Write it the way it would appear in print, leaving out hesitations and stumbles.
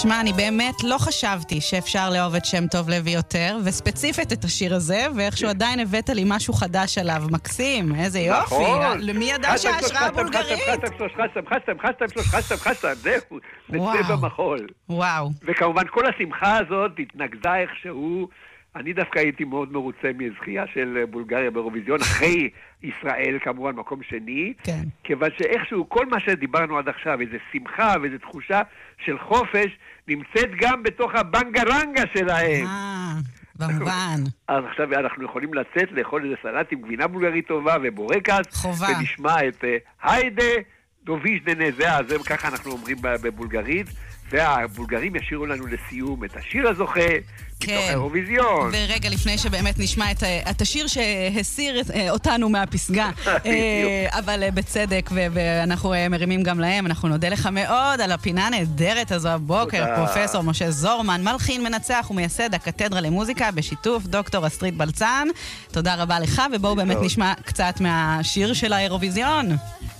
תשמע, אני באמת לא חשבתי שאפשר לאהוב את שם טוב לוי יותר, וספציפית את השיר הזה, ואיכשהו עדיין הבאת לי משהו חדש עליו. מקסים, איזה יופי. למי ידע שההשראה בולגרית? חסם, זהו, זה צבע מחול. וואו. וכמובן כל השמחה הזאת התנגדה איכשהו. אני דווקא הייתי מאוד מרוצה מזכייה של בולגריה באירוויזיון, אחרי ישראל כמובן מקום שני, כן. כיוון שאיכשהו כל מה שדיברנו עד עכשיו, איזו שמחה ואיזו תחושה של חופש, נמצאת גם בתוך הבנגרנגה שלהם. במובן. אז עכשיו אנחנו יכולים לצאת לאכול איזה סלט עם גבינה בולגרית טובה ובורקס, חובה. ונשמע את היידה דוביש דנזה, זה ככה אנחנו אומרים בבולגרית, והבולגרים ישירו לנו לסיום את השיר הזוכה, מתוך האירוויזיון. ורגע לפני שבאמת נשמע את השיר שהסיר אותנו מהפסגה, אבל בצדק, ואנחנו מרימים גם להם, אנחנו נודה לך מאוד על הפינה הנהדרת הזו הבוקר, פרופסור משה זורמן, מלחין, מנצח ומייסד הקתדרה למוזיקה, בשיתוף דוקטור אסטרית בלצן. תודה רבה לך, ובואו באמת נשמע קצת מהשיר של האירוויזיון.